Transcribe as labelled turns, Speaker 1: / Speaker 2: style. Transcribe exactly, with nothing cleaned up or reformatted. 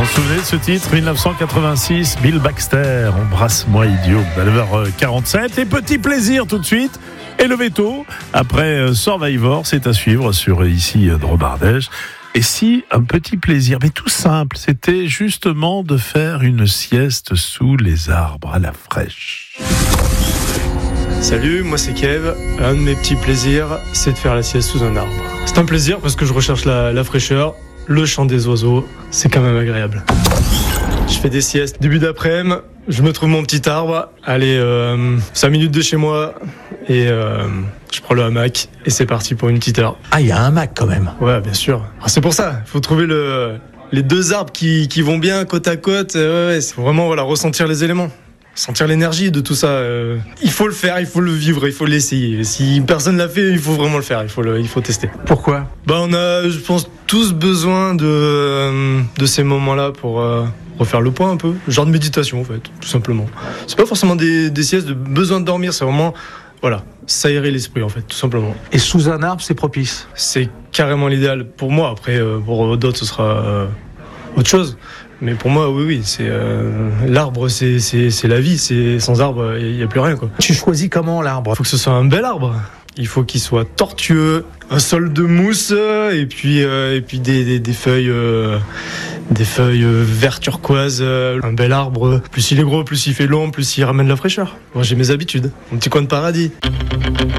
Speaker 1: souvenez de ce titre, dix-neuf cent quatre-vingt-six, Bill Baxter, Embrasse-moi idiot, à neuf heures quarante-sept. Et petit plaisir tout de suite, et le veto, après Survivor, c'est à suivre sur ici Drobardèche. Et si un petit plaisir, mais tout simple, c'était justement de faire une sieste sous les arbres à la fraîche.
Speaker 2: Salut, moi c'est Kev. Un de mes petits plaisirs, c'est de faire la sieste sous un arbre. C'est un plaisir parce que je recherche la, la fraîcheur, le chant des oiseaux, c'est quand même agréable. Je fais des siestes début d'après-midi, je me trouve mon petit arbre, allez, euh, cinq minutes de chez moi, et euh, je prends le hamac, et c'est parti pour une petite heure.
Speaker 3: Ah, il y a un hamac quand même.
Speaker 2: Ouais, bien sûr. Alors, c'est pour ça, il faut trouver le, les deux arbres qui, qui vont bien côte à côte, ouais, ouais, c'est vraiment voilà, ressentir les éléments. Sentir l'énergie de tout ça. Euh, il faut le faire, il faut le vivre, il faut l'essayer. Si personne l'a fait, il faut vraiment le faire, il faut, le, il faut tester.
Speaker 3: Pourquoi ?
Speaker 2: Bah, on a, je pense, tous besoin de, euh, de ces moments-là pour euh, refaire le point un peu. Genre de méditation, en fait, tout simplement. C'est pas forcément des, des siestes de besoin de dormir, c'est vraiment, voilà, s'aérer l'esprit, en fait, tout simplement.
Speaker 3: Et sous un arbre, c'est propice ?
Speaker 2: C'est carrément l'idéal pour moi. Après, euh, pour d'autres, ce sera euh, autre chose. Mais pour moi, oui, oui, c'est euh, l'arbre, c'est, c'est, c'est la vie. C'est sans arbre, il n'y a plus rien, quoi.
Speaker 3: Tu choisis comment l'arbre ?
Speaker 2: Il faut que ce soit un bel arbre. Il faut qu'il soit tortueux, un sol de mousse et puis euh, et puis des, des, des feuilles euh, des feuilles euh, vert turquoise. Euh, un bel arbre. Plus il est gros, plus il fait long, plus il ramène la fraîcheur. Moi, j'ai mes habitudes. Mon petit coin de paradis.